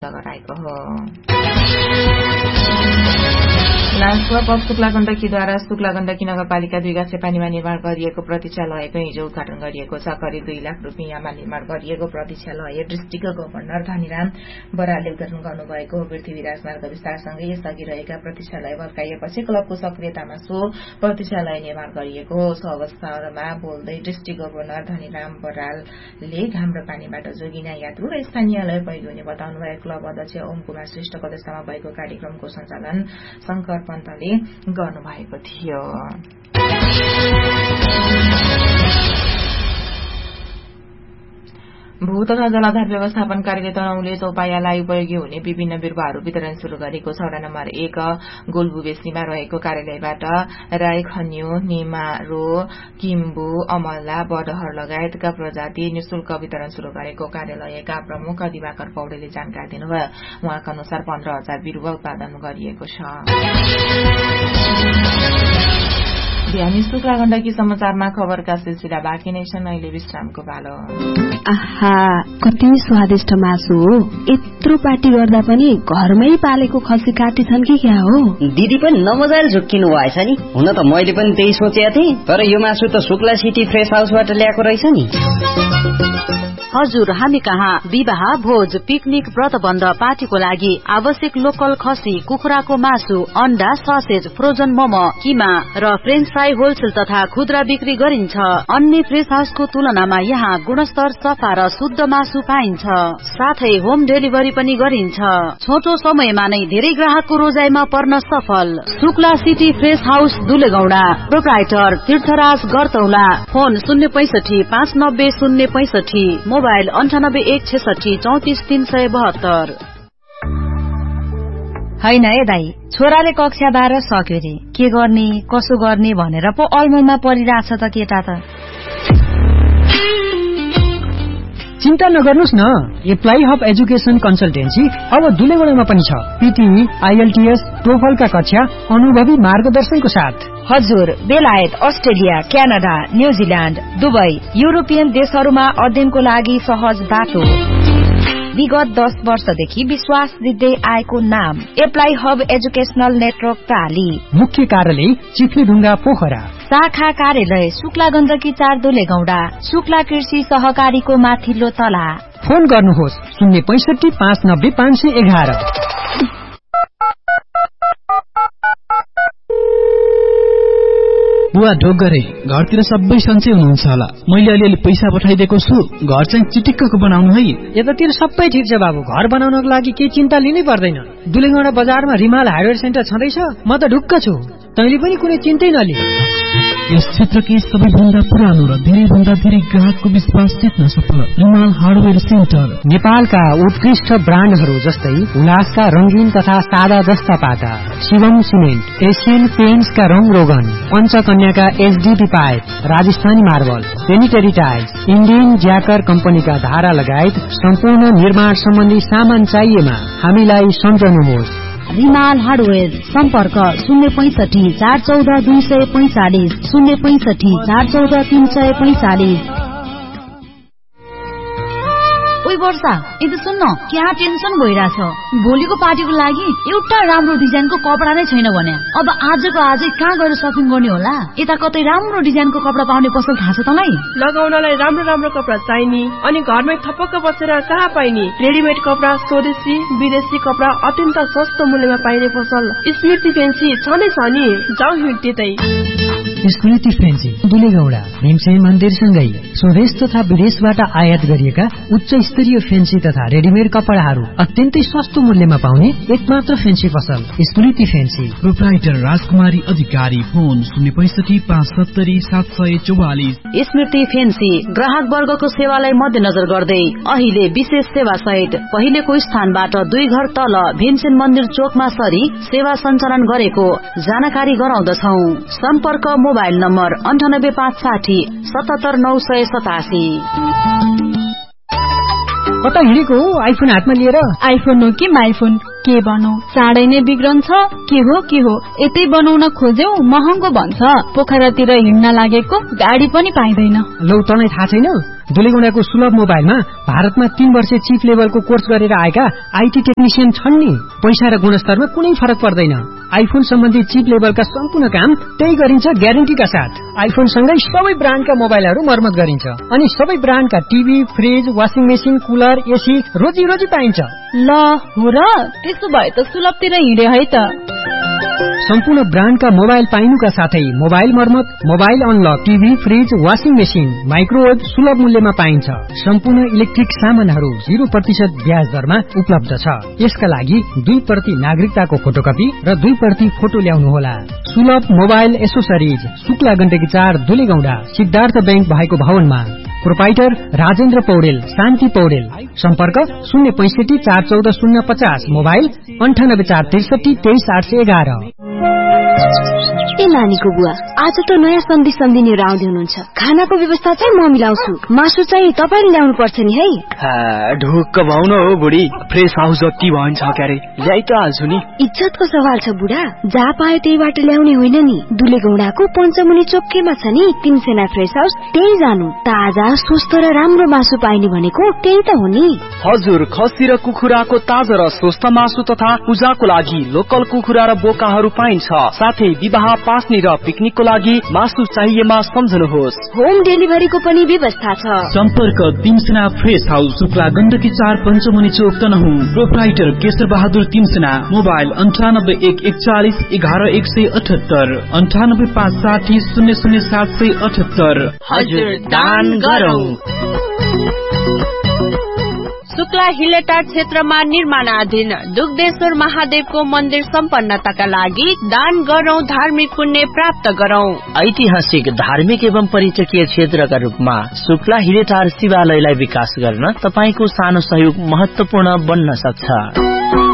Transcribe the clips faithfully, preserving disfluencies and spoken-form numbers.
गराएको हो। लान्सुवा पप शुक्ला गण्डकीद्वारा शुक्ला गण्डकी नगरपालिका दुई गाँसे पानीमा निर्माण गरिएको प्रतीक्षालयको हिजो उद्घाटन गरिएको छ। करिब दुई लाख रुपियाँमा निर्माण गरिएको प्रतीक्षालय डिस्ट्रिक्ट गभर्नर धनीराम बरालले उद्घाटन गर्नुभएको हो। पृथ्वी राजमार्ग विस्तारसँगै यसअघि रहेका प्रतीक्षालय भत्काइएपछि क्लबको सक्रियतामा सो प्रतीक्षालय निर्माण गरिएको हो। सो अवसरमा बोल्दै डिस्ट्रिक्ट गभर्नर धनीराम बरालले घाम र पानीबाट जोगिना यात्रु र स्थानीयलाई उपयोगी हुने बताउनु भयो। क्लब अध्यक्ष ओम कुमार श्रेष्ठको अध्यक्षतामा भएको कार्यक्रमको सञ्चालन शंकर पन्तले गर्नुभएको थियो। भू तथा जलाधार व्यवस्थापन कार्यालय तनहुँले चौपायालाई उपयोगी हुने विभिन्न बिरुवाहरू वितरण शुरू गरेको छ। वडा नम्बर एक गोलबुबेसीमा रहेको कार्यालयबाट राई खन्यु, निमारो, किम्बु, अमला, बडहर लगायतका प्रजाति निशुल्क वितरण शुरू गरेको कार्यालयका प्रमुख दिवाकर पौडेलले जानकारी दिनुभयो। उहाँका अनुसार पन्ध्र हजार बिरुवा उत्पादन गरिएको छ। बिहानी शुक्ला गण्डकी समाचारमा खबरका सिलसिला बाँकी नै छन्। अहिले विश्रामको पालो। आहा, कति स्वादिष्ट मासु हो। यत्रो पार्टी गर्दा पनि घरमै पालेको खसी काटी छन् कि क्या हो? दिदी पनि नमजाले झुक्किनु भएछ नि। हुन त मैले पनि त्यही सोचेको थिएँ, तर यो मासु त शुक्ला सिटी फ्रेश हाउसबाट ल्याएको रहेछ नि। हजुर, हामी कहाँ विवाह, भोज, पिकनिक, व्रतबन्ध, पार्टीको लागि आवश्यक लोकल खसी, कुखुराको मासु, अण्डा, ससेज, फ्रोजन मोमो, किमा र फ्रेन्च फ्राई होलसेल तथा खुद्रा बिक्री गरिन्छ। अन्य फ्रेश हाउसको तुलनामा यहाँ गुणस्तर, सफा र शुद्ध मासु पाइन्छ। साथै होम डेलिभरी पनि गरिन्छ। छोटो समयमा नै धेरै ग्राहकको रोजाइमा पर्न सफल। Shukla city fresh house दुलेगौडा। Proprietor तीर्थराज गरतौला। फोन शून्य पैंसठी पाँच नब्बे शून्य पैंसठी, मोबाइल अन्ठानब्बे एक छेसठी चौतिस तीन सय बहत्तर। होइन ए दाई, छोराले कक्षा बाह्र सक्यो रे, के गर्ने कसो गर्ने भनेर पो अलमलमा परिरहेछ त केटा त। चिन्ता नगर्नुस् न, एप्लाई हब एजुकेसन कन्सल्टेन्सी अब दुलेगौडामा पनि छ। पीटीई, आईएलटीएस, टोफलका कक्षा अनुभवी मार्गदर्शनको साथ। हजुर, बेलायत, Australia, Canada, New Zealand, Dubai, European देशहरूमा अध्ययनको लागि सहज बाटो। विगत दस वर्षदेखि विश्वास दिँदै आएको नाम एप्लाई हब एजुकेशनल नेटवर्क प्राली। मुख्य कार्यालय चिखलीढुङ्गा पोखरा। शाखा कार्यालय शुक्ला गण्डकी चार दुलेगौडा। शुक्ला कृषि सहकारीको माथिल्लो तला। फोन गर्नुहोस् शून्य पैंसठी पाँच नब्बे पाँच सय एघार। बुवा ढोक गरे, घरतिर सबै सन्चै हुनुहुन्छ होला। मैले अलिअलि पैसा पठाइदिएको छु, घर चाहिँ चिटिक्कको बनाउनु है। यतातिर सबै ठिक छ बाबु, घर बनाउनको लागि केही चिन्ता लिनै पर्दैन। दुलेगौडा बजारमा रिमाल हार्डवेयर सेन्टर छँदैछ, म त ढुक्क छु। तैँले पनि कुनै चिन्तै नलि। यस क्षेत्रकै सबैभन्दा पुरानो र धेरै भन्दा धेरै ग्राहकको विश्वास जित्न सफल रिमाल हार्डवेयर सेन्टर। नेपालका उत्कृष्ट ब्रान्डहरू जस्तै उल्लासका रंगीन तथा सादा जस्ता पाटा, शिवम सिमेन्ट, एशियन पेन्ट्सका रंग रोगन, पञ्चकन्याका HDP pipe, Rajasthani marble, sanitary tiles, Indian ज्याकर कम्पनीका धारा लगायत सम्पूर्ण निर्माण सम्बन्धी सामान चाहिएमा हामीलाई सम्झनुहोस्। रिमाल हार्डवेयर। सम्पर्क शून्य पैंसठी चार चौध दुई सय पैंचालिस, शून्य पैंसठी चार चौध तीन सय पैंचालिस। ओइ वर्षा, यदि सुन्न, क्या टेन्सन भइरहेछ। भोलिको पार्टीको लागि एउटा राम्रो डिजाइनको कपडा नै छैन भने अब आजको आजै कहाँ गएर सपिङ गर्ने होला? यता कतै राम्रो डिजाइनको कपडा पाउने पसल थाहा छ तँलाई? लगाउनलाई राम्रो राम्रो कपडा चाहिने अनि घरमै थपक्क बसेर कहाँ पाइने? रेडिमेड कपडा, स्वदेशी विदेशी कपडा अत्यन्त सस्तो मूल्यमा पाइने पसल स्मृति फेन्सी छ नै छ नि। जाउँ हिँड त्यतै। स्मृति फेन्सी दुलेगौडा भीमसेन मन्दिरसँगै स्वदेश तथा विदेशबाट आयात गरिएका उच्च स्तरीय फेन्सी तथा रेडिमेड कपडाहरू अत्यन्तै सस्तो मूल्यमा पाउने एकमात्र फेन्सी पसल स्मृति फेन्सी। प्रोप्राइटर राजकुमारी अधिकारी। फोन शून्य पैंसठी पाँच सत्तरी सात सय चौवालिस। स्मृति फेन्सी ग्राहक वर्गको सेवालाई मध्यनजर गर्दै अहिले विशेष सेवा सहित पहिलेको स्थानबाट दुई घर तल भीमसेन मन्दिर चोकमा सरी सेवा सञ्चालन गरेको जानकारी गराउँदछौ। सम्पर्क मोबाइल नम्बर अन्ठानब्बे पाँच साठी सतहत्तर नौ सय सतासी। कता हिँडेको हो आइफोन हातमा लिएर? आइफोन हो कि माइफोन? के बनौ चाँडै नै बिग्रन्छ के हो के हो यतै बनाउन खोज्यौ महँगो भन्छ पोखरातिर हिँड्न लागेको गाडी पनि पाइँदैन। लौ तँलाई थाहा छैन दुलेगौंडाको सुलभ मोबाइलमा भारतमा तीन वर्ष चिप लेभलको कोर्स गरेर आएका आईटी टेक्निशियन छन् नि। पैसा र गुणस्तरमा कुनै फरक पर्दैन। आइफोन सम्बन्धी चिप लेभलका सम्पूर्ण काम त्यही गरिन्छ ग्यारेन्टीका साथ। आइफोन सँगै सबै ब्रान्डका मोबाइलहरू मर्मत गरिन्छ अनि सबै ब्रान्डका TV fridge washing machine cooler AC रोजी रोजी पाइन्छ। ल हो र त्यसो भए त सुलभतिर हिँडे है त। सम्पूर्ण ब्रान्डका मोबाइल पाइनुका साथै मोबाइल मर्मत mobile unlock TV fridge washing machine microwave सुलभ मूल्यमा पाइन्छ। सम्पूर्ण इलेक्ट्रिक सामानहरू जीरो प्रतिशत ब्याज दरमा उपलब्ध छ। यसका लागि दुई प्रति नागरिकताको फोटोकपी र दुई प्रति फोटो ल्याउनुहोला। सुलभ मोबाइल एसोसरिज शुक्ला गण्डकी चार दुलेगौंडा सिद्धार्थ बैंक भएको भवनमा। प्रोपाइटर राजेन्द्र पौडेल शान्ति पौडेल। सम्पर्क शून्य पैंसठी चार चौध शून्य पचास मोबाइल अन्ठानब्बे चार त्रिसठी तेइस आठ सय एघार। ए नानीको बुवा आज त नयाँ सन्धि सम्झिनेहरू आउँदै हुनुहुन्छ। खानाको व्यवस्था चाहिँ म मिलाउँछु मासु चाहिँ तपाईले ल्याउनु पर्छ नि है। ढुक्क भाउ न हो बुढी फ्रेस हाउस जति भन्छ क्यारे ल्याइ त हाल्छु नि। इज्जतको सवाल छ बुढा जहाँ पायो त्यहीबाट ल्याउने होइन नि। दुलेगौंडाको पञ्चमुनि चोक्केमा छ नि तीन सेना फ्रेस हाउस त्यही जानु। ताजा स्वस्थ र राम्रो मासु पाइने भनेको त्यही त हो नि। हजुर खसी र कुखुराको ताजा र स्वस्थ मासु तथा पूजाको लागि लोकल कुखुरा र बोकाहरू पाइन्छ। साथै विवाह पास्नी र पिकनिकको लागि मासु चाहिएमा सम्झनुहोस्। होम डेलिभरीको पनि व्यवस्था छ। सम्पर्क तीनसेना फ्रेस हाउस शुक्ला गण्डकी चार पञ्चमुनि चोक तनहुँ। प्रोप्राइटर केशर बहादुर तीनसेना। मोबाइल अन्ठानब्बे एक एकचालिस एघार एक सय अठहत्तर अन्ठानब्बे पाँच साठी शून्य शून्य सात सय अठहत्तर। हजुर दान गरौँ। शुक्ला हिलेटार क्षेत्रमा निर्माणाधीन दुग्धेश्वर महादेवको मन्दिर सम्पन्नताका लागि दान गरौं धार्मिक पुण्य प्राप्त गरौं। ऐतिहासिक धार्मिक एवं पर्यटकीय क्षेत्रका रूपमा शुक्ला हिलेटार शिवालयलाई विकास गर्न तपाईको सानो सहयोग महत्वपूर्ण बन्न सक्छ।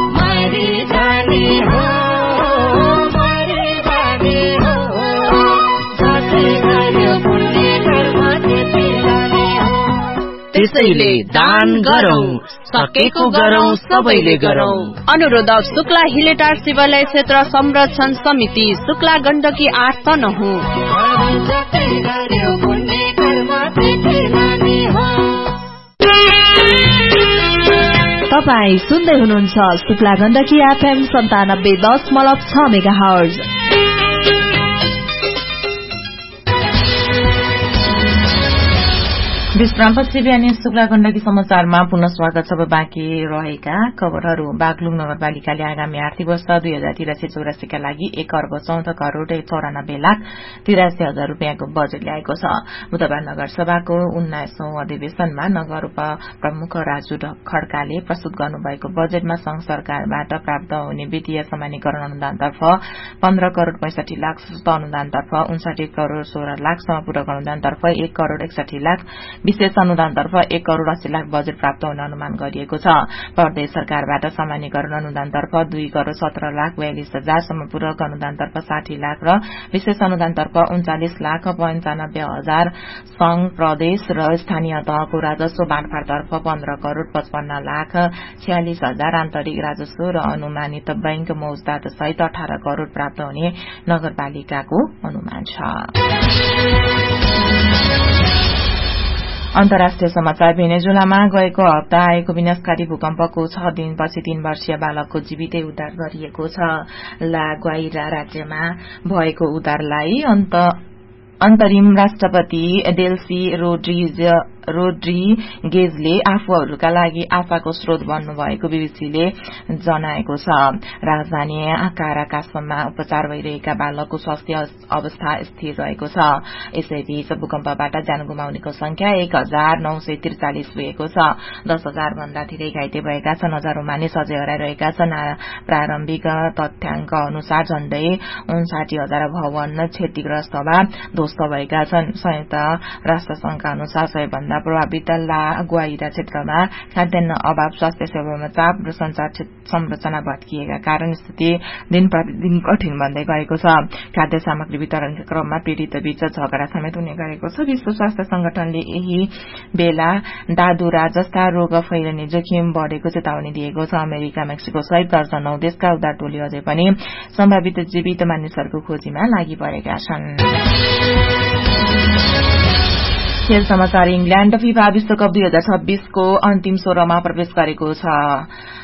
त्यसैले दान गरौं सकेको गरौं सबैले गरौं। अनुरोधक शुक्ला हिलेटार शिवालय क्षेत्र संरक्षण समिति शुक्ला गण्डकी आठ तनहुँ। तपाई सुन्दै हुनुहुन्छ शुक्ला गण्डकी एफएम सन्तानब्बे दशमलव छ मेगा हर्ज। विश्रामपछि बिहानी शुक्ला गण्डकी समाचारमा पुनः स्वागत छ। बाँकी रहेका खबरहरू। बागलुङ नगरपालिकाले आगामी आर्थिक वर्ष दुई हजार तिरासी चौरासीका लागि एक अर्ब चौध करोड़ चौरानब्बे लाख तिरासी हजार रूपियाँको बजेट ल्याएको छ। बुधबार नगरसभाको उन्नाइसौं अधिवेशनमा नगर उप प्रमुख राजु खड्काले प्रस्तुत गर्नुभएको बजेटमा संघ सरकारबाट प्राप्त हुने वित्तीय समानीकरण अनुदानतर्फ पन्ध्र करोड़ पैंसठी लाख अनुदानतर्फ उन्साठी करोड़ सोह्र लाख समपूरक अनुदानतर्फ एक करोड़ एकसठी लाख विशेष अनुदानतर्फ एक करोड़ अस्सी लाख बजेट प्राप्त हुने अनुमान गरिएको छ। प्रदेश सरकारबाट समानीकरण अनुदानतर्फ दुई करोड़ सत्र लाख बयालिस हजार समपूरक अनुदानतर्फ साठी लाख र विशेष अनुदानतर्फ उन्चालिस लाख पञ्चानब्बे हजार संघ प्रदेश र स्थानीय तहको राजस्व बाँडफाँडतर्फ पन्ध्र करोड़ पचपन्न लाख छयालिस हजार आन्तरिक राजस्व र अनुमानित बैंक मौजदात सहित अठार करोड़ प्राप्त हुने नगरपालिकाको अनुमान छ। अन्तर्राष्ट्रिय समाचार। भेनेजुलामा गएको हप्ता आएको विनाशकारी भूकम्पको छ दिनपछि तीन वर्षीय बालकको जीवितै उद्धार गरिएको छ। ला ग्वाइरा राज्यमा भएको उद्धारलाई अन्त अन्तरिम राष्ट्रपति डेल्सी रोड्रिज रोड्रिगेजले आफूहरूका लागि आशाको स्रोत बन्नुभएको बीबीसीले जनाएको छ। राजधानी काराकासमा उपचार भइरहेका बालकको स्वास्थ्य अवस्था स्थिर रहेको छ। यसैबीच भूकम्पबाट ज्यान गुमाउनेको संख्या एक हजार नौ सय त्रिचालिस पुगेको छ। दस हजार भन्दा धेरै घाइते भएका छन्। हजारौं मानिस अझै हराइरहेका छन्। प्रारम्भिक तथ्याङ्क अनुसार झण्डै उन्साठी हजार भवन क्षतिग्रस्त वा ध्वस्त भएका छन्। संयुक्त राष्ट्र संघका अनुसार सय भन्दा प्रभावित ला गुआइरा क्षेत्रमा खाद्यान्न अभाव, स्वास्थ्य सेवामा चाप र संचार संरचना भत्किएका कारण स्थिति दिन प्रतिदिन कठिन बन्दै गएको छ। खाद्य सामग्री वितरणका क्रममा पीड़ित बीच झगडा समेत हुने गरेको छ। विश्व स्वास्थ्य संगठनले यही बेला दादुरा जस्ता रोग फैलिने जोखिम बढ़ेको चेतावनी दिएको छ। अमेरिका, मेक्सिको सहित दर्जनौ देशका उद्धार टोली अझै पनि सम्भावित जीवित मानिसहरूको खोजीमा लागि परेका छन्। खेल समाचार। इंग्ल्याण्ड फिफा विश्वकप दुई हजार छब्बीसको अन्तिम सोह्रमा प्रवेश गरेको छ।